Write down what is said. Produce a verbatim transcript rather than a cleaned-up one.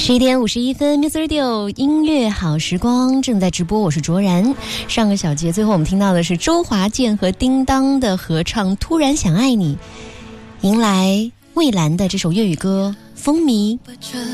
十一点五十一分 ，Music Radio 音乐好时光正在直播，我是卓然。上个小节最后我们听到的是周华健和叮当的合唱《突然想爱你》，迎来蔚蓝的这首粤语歌风靡